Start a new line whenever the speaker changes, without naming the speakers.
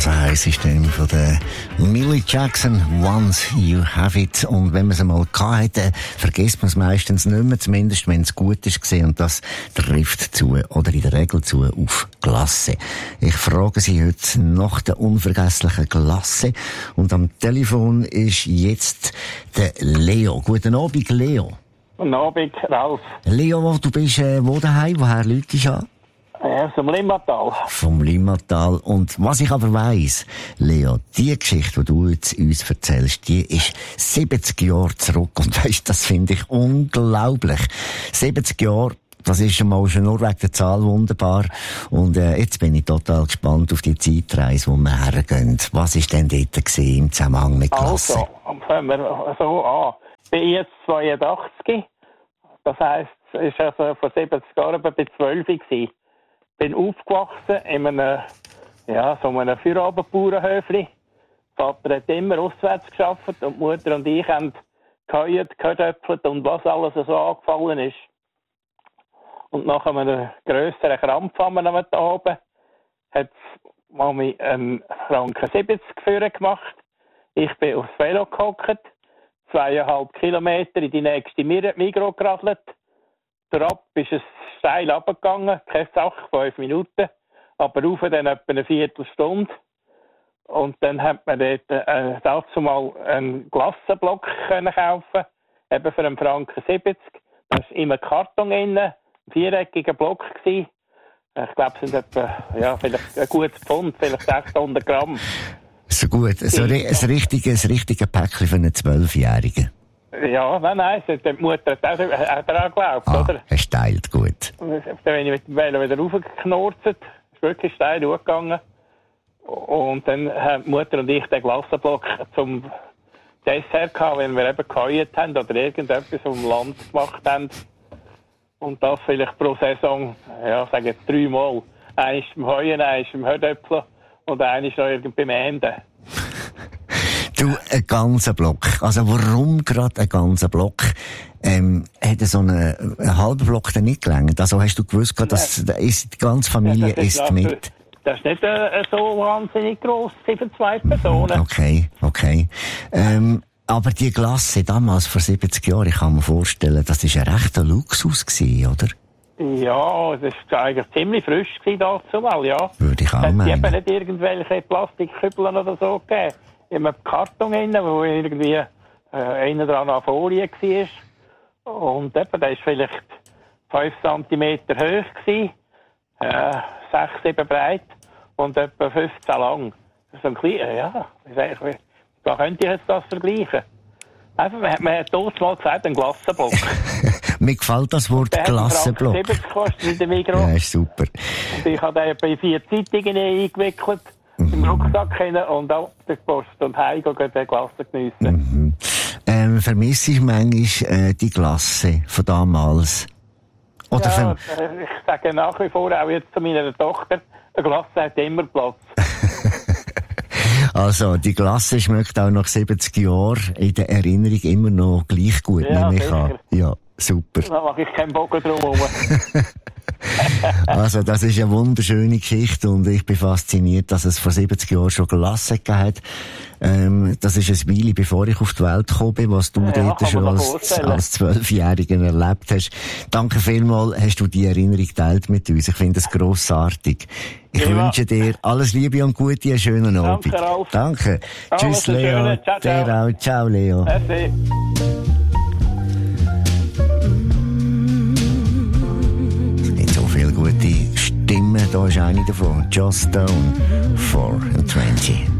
Das heisst, ist dann von der Millie Jackson, Once You Have It. Und wenn man es einmal gehabt hat, vergisst man es meistens nicht mehr, zumindest wenn es gut ist gesehen. Und das trifft zu, oder in der Regel zu, auf Glasse. Ich frage Sie heute nach der unvergesslichen Glasse. Und am Telefon ist jetzt der Leo. Guten Abend, Leo.
Guten Abend, Ralf.
Leo, du bist wo daheim? Woher läutest du an?
Vom Limmatal.
Vom Limmatal. Und was ich aber weiss, Leo, die Geschichte, die du jetzt uns erzählst, die ist 70 Jahre zurück. Und weisst, das finde ich unglaublich. 70 Jahre, das ist schon nur wegen der Zahl wunderbar. Und jetzt bin ich total gespannt auf die Zeitreise, wo wir hergehen. Was ist denn dort im Zusammenhang mit Klasse?
Also, fangen wir so an. Ich bin jetzt 82. Das heisst, es war also vor 70 Jahren bei 12 gewesen. Bin aufgewachsen in einem, so einem Feierabendbauernhöfli. Vater hat immer auswärts gearbeitet und die Mutter und ich haben gehödöpfelt und was alles so angefallen ist. Und nach einem grösseren Krampf am Abend hat Mami einen Franken 70 Führer gemacht. Ich bin aufs Velo gehockt, 2,5 Kilometer in die nächste Migros geradelt. Derab ist es steil runtergegangen, keine Sache, 5 Minuten, aber rauf dann etwa eine Viertelstunde. Und dann hat man dort dazu mal einen Glassenblock können kaufen, eben für einen Franken 70. Da war immer Karton drin, ein viereckiger Block gewesen. Ich glaube, es sind etwa, vielleicht ein gutes Pfund, vielleicht 600 Gramm.
So gut, so ein richtiges Päckchen für einen 12-Jährigen.
Ja, nein, die Mutter hat auch daran geglaubt, oder?
Er steilt gut.
Dann bin ich mit dem Velo wieder raufgeknurrt, ist wirklich steil hochgegangen. Und dann haben die Mutter und ich den Glassenblock zum Dessert gehabt, wenn wir eben geheuert haben oder irgendetwas vom Land gemacht haben. Und das vielleicht pro Saison, sagen jetzt 3 Mal. Eines beim Heuen, eines beim Hödöpfeln und eines noch irgendwie beim Enden.
Du, ein ganzer Block. Also warum gerade ein ganzer Block? Hätte so einen halben Block dann nicht gelangt? Also hast du gewusst, dass die ganze Familie isst mit?
Das ist nicht so wahnsinnig gross für 2 Personen.
Okay. Aber die Glasse damals, vor 70 Jahren, ich kann mir vorstellen, das war ein rechter Luxus gewesen, oder?
Ja, das war eigentlich ziemlich frisch dazumal, ja.
Würde ich auch meinen.
Es hat eben nicht irgendwelche Plastikkübeln oder so gegeben. Immer Karton drin, wo irgendwie einer dran an Folie war. Und eben, der war vielleicht 5 cm hoch gewesen, 6, 7 breit und etwa 15 lang. Das ist ein kleiner, da könnte ich jetzt das vergleichen. Einfach, man hat dort mal gesagt, ein Glassenblock.
Mir gefällt das Wort Glassenblock.
70 kostet in der Migros.
Ja, ist super.
Und ich habe den bei 4 Zeitungen eingewickelt. Im Rucksack hin und auch die Post und heimgehen und den Glasse geniessen.
Vermisse ich manchmal die Glasse von damals? Oder
ich sage nach wie vor auch jetzt zu meiner Tochter, eine Glasse hat immer Platz.
Also, die Glasse schmeckt auch nach 70 Jahren in der Erinnerung immer noch gleich gut, nehme ich an. Ja, super.
Da mache ich keinen Bogen drum herum.
Also, das ist eine wunderschöne Geschichte und ich bin fasziniert, dass es vor 70 Jahren schon Glasse gegeben hat. Das ist ein Weile, bevor ich auf die Welt gekommen bin, was du dort schon als 12-Jähriger erlebt hast. Danke vielmals, hast du die Erinnerung geteilt mit uns. Ich finde es grossartig. Ich wünsche dir alles Liebe und Gute, einen schönen Abend.
Danke, Ralf.
Danke. Tschüss, Leo.
Ciao, ciao.
Der auch. Ciao, Leo.
Merci.
Viele gute Stimmen, da ist eine davon. Joss Stone, 4 and 20.